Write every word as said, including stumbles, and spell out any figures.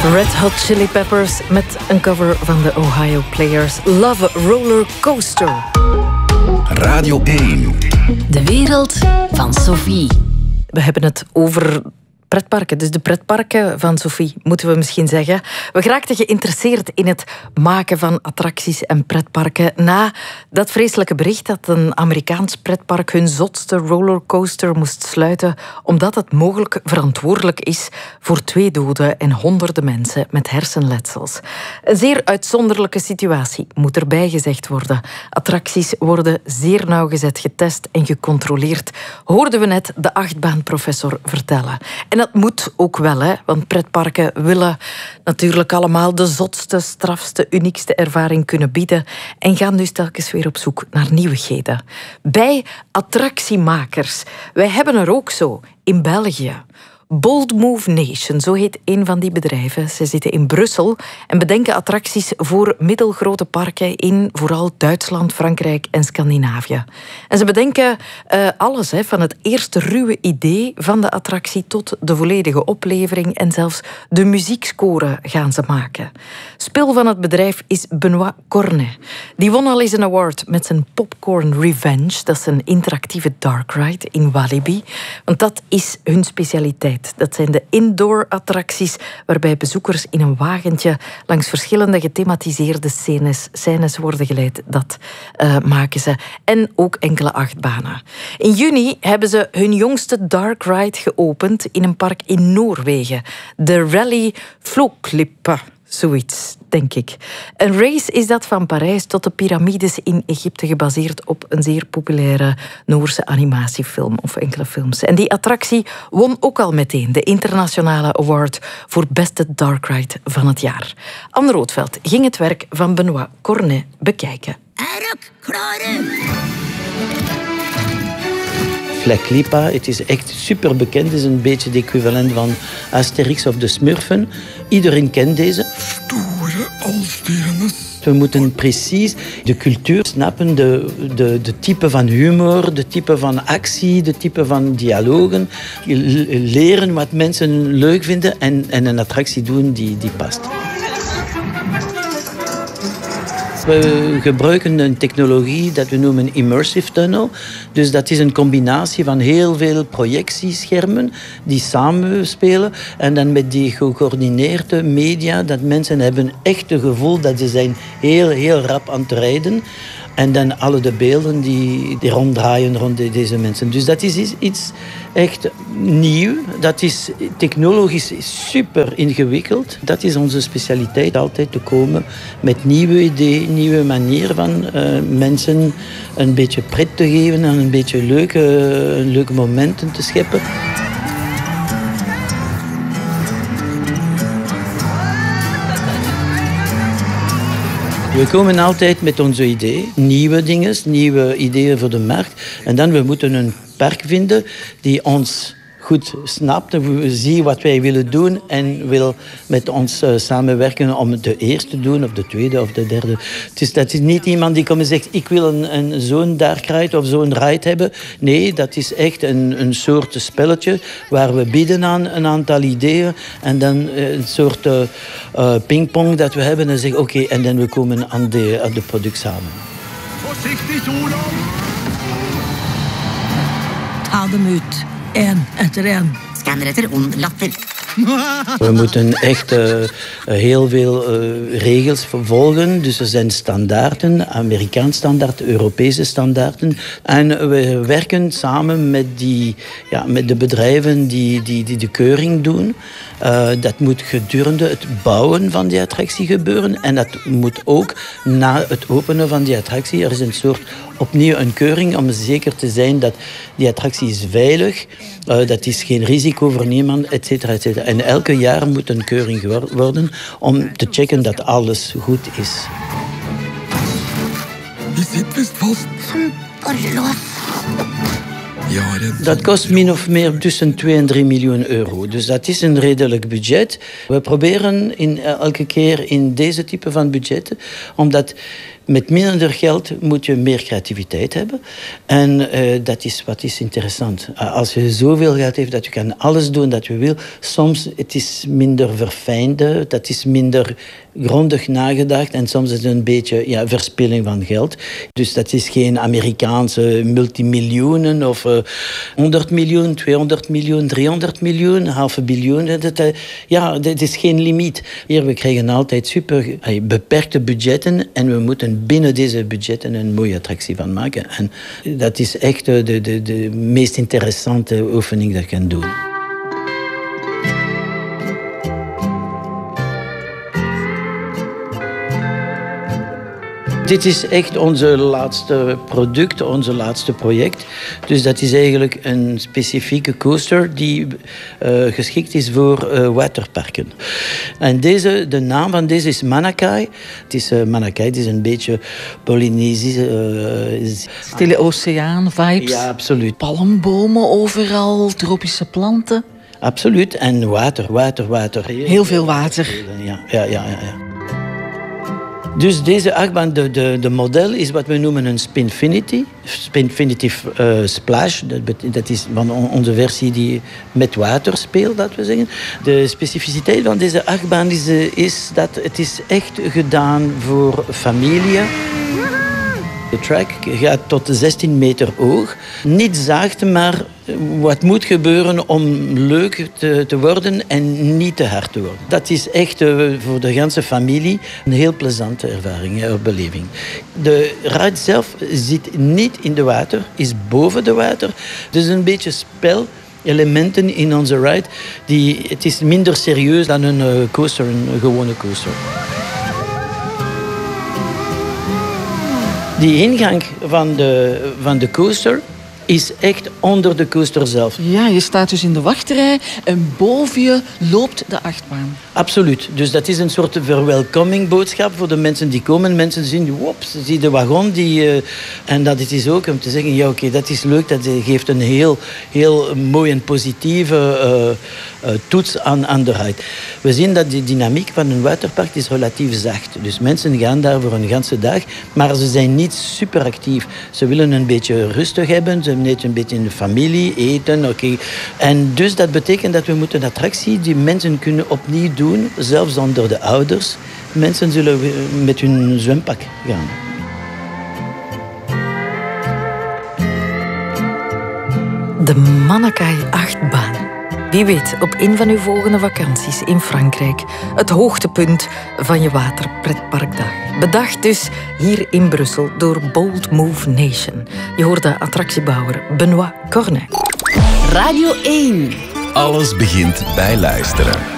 Red Hot Chili Peppers met een cover van de Ohio Players. Love Roller Coaster. Radio één. De wereld van Sophie. We hebben het over pretparken. Dus de pretparken van Sophie, moeten we misschien zeggen. We geraakten geïnteresseerd in het maken van attracties en pretparken na dat vreselijke bericht dat een Amerikaans pretpark hun zotste rollercoaster moest sluiten omdat het mogelijk verantwoordelijk is voor twee doden en honderden mensen met hersenletsels. Een zeer uitzonderlijke situatie, moet erbij gezegd worden. Attracties worden zeer nauwgezet getest en gecontroleerd, hoorden we net de achtbaanprofessor vertellen. En dat moet ook wel, hè, want pretparken willen natuurlijk allemaal de zotste, strafste, uniekste ervaring kunnen bieden en gaan dus telkens weer op zoek naar nieuwigheden. Bij attractiemakers. Wij hebben er ook zo in België. Bold Move Nation, zo heet een van die bedrijven. Ze zitten in Brussel en bedenken attracties voor middelgrote parken in vooral Duitsland, Frankrijk en Scandinavië. En ze bedenken uh, alles, hè, van het eerste ruwe idee van de attractie tot de volledige oplevering en zelfs de muziekscore gaan ze maken. Spil van het bedrijf is Benoit Cornet. Die won al eens een award met zijn Popcorn Revenge. Dat is een interactieve dark ride in Walibi. Want dat is hun specialiteit. Dat zijn de indoor-attracties waarbij bezoekers in een wagentje langs verschillende gethematiseerde scènes, scènes worden geleid. Dat uh, maken ze. En ook enkele achtbanen. In juni hebben ze hun jongste dark ride geopend in een park in Noorwegen. De Rally Floklippe. Zoiets, denk ik. Een race is dat van Parijs tot de piramides in Egypte, gebaseerd op een zeer populaire Noorse animatiefilm of enkele films. En die attractie won ook al meteen de internationale award voor beste dark ride van het jaar. Anne Roodveld ging het werk van Benoit Cornet bekijken. Erk, klare! Fleklipa, het is echt super bekend. Het is een beetje het equivalent van Asterix of de Smurfen. Iedereen kent deze. Stoere Alsterenes. We moeten precies de cultuur snappen, de, de, de type van humor, de type van actie, de type van dialogen. Leren wat mensen leuk vinden en, en een attractie doen die, die past. We gebruiken een technologie dat we noemen immersive tunnel. Dus dat is een combinatie van heel veel projectieschermen die samenspelen. En dan met die gecoördineerde media, dat mensen hebben echt het gevoel dat ze zijn heel, heel rap aan het rijden. En dan alle de beelden die, die ronddraaien rond deze mensen. Dus dat is iets echt nieuw. Dat is technologisch super ingewikkeld. Dat is onze specialiteit, altijd te komen met nieuwe ideeën, nieuwe manieren van uh, mensen een beetje pret te geven en een beetje leuke, uh, leuke momenten te scheppen. We komen altijd met onze ideeën, nieuwe dingen, nieuwe ideeën voor de markt. En dan we moeten een park vinden die ons goed snapt, ziet wat wij willen doen en wil met ons uh, samenwerken om de eerste te doen, of de tweede of de derde. Dus dat is niet iemand die komt en zegt, ik wil een, een, zo'n dark ride of zo'n ride hebben. Nee, dat is echt een, een soort spelletje waar we bieden aan een aantal ideeën en dan uh, een soort uh, uh, pingpong dat we hebben en zeggen, oké, okay, en dan we komen aan de, aan de product samen. Voorzichtig, Olaf! Haal hem uit. En het ren. Scanner etter ond latter. We moeten echt uh, heel veel uh, regels volgen. Dus er zijn standaarden, Amerikaanse standaarden, Europese standaarden. En we werken samen met, die, ja, met de bedrijven die, die, die de keuring doen. Uh, dat moet gedurende het bouwen van die attractie gebeuren. En dat moet ook na het openen van die attractie. Er is een soort opnieuw een keuring om zeker te zijn dat die attractie is veilig. Uh, dat is geen risico voor niemand, et cetera, et cetera. En elke jaar moet een keuring worden om te checken dat alles goed is. Je zit vast vast. Borrelås. Dat kost min of meer tussen twee en drie miljoen euro. Dus dat is een redelijk budget. We proberen in, elke keer in deze type van budgetten, omdat Met minder geld moet je meer creativiteit hebben. En uh, dat is wat is interessant. Als je zoveel geld hebt dat je kan alles doen dat je wil, soms het is minder verfijnd, dat is minder grondig nagedacht en soms is het een beetje ja, verspilling van geld. Dus dat is geen Amerikaanse multimiljoenen of uh, honderd miljoen, tweehonderd miljoen, driehonderd miljoen, halve biljoen. Dat, uh, ja, dat is geen limiet. Hier, we krijgen altijd super uh, beperkte budgetten en we moeten binnen deze budgetten een mooie attractie van maken. En dat is echt uh, de, de, de meest interessante oefening dat je kan doen. Dit is echt onze laatste product, onze laatste project. Dus dat is eigenlijk een specifieke coaster die uh, geschikt is voor uh, waterparken. En deze, de naam van deze is Manakai. Het is uh, Manakai, het is een beetje Polynesische... Uh, Stille oceaan, vibes. Ja, absoluut. Palmbomen overal, tropische planten. Absoluut. En water, water, water. Heel veel water. Ja, ja, ja, ja. ja. Dus deze achtbaan, de, de, de model is wat we noemen een Spinfinity. Spinfinity uh, Splash, dat, dat is van onze versie die met water speelt, dat we zeggen. De specificiteit van deze achtbaan is, is dat het is echt gedaan voor familie. De track gaat tot zestien meter hoog. Niet zacht, maar wat moet gebeuren om leuk te, te worden en niet te hard te worden. Dat is echt uh, voor de hele familie een heel plezante ervaring, of beleving. De ride zelf zit niet in de water, is boven de water. Dus een beetje spel. Elementen in onze ride. Die, het is minder serieus dan een uh, coaster, een gewone coaster. Die ingang van de, van de coaster is echt onder de coaster zelf. Ja, je staat dus in de wachtrij en boven je loopt de achtbaan. Absoluut. Dus dat is een soort verwelkoming boodschap voor de mensen die komen. Mensen zien, wops, zie de wagon. Die, uh, en dat het is ook om te zeggen, ja oké, okay, dat is leuk. Dat geeft een heel, heel mooie en positieve uh, uh, toets aan, aan de ride. We zien dat de dynamiek van een waterpark is relatief zacht. Dus mensen gaan daar voor een ganse dag, maar ze zijn niet super actief. Ze willen een beetje rustig hebben. Ze net een beetje in de familie, eten, oké. Okay. En dus dat betekent dat we moeten een attractie die mensen kunnen opnieuw doen, zelfs onder de ouders. Mensen zullen met hun zwempak gaan. De Manakai achtbaan. Wie weet, op een van uw volgende vakanties in Frankrijk het hoogtepunt van je waterpretparkdag. Bedacht dus hier in Brussel door Bold Move Nation. Je hoort de attractiebouwer Benoît Cornet. Radio één. Alles begint bij luisteren.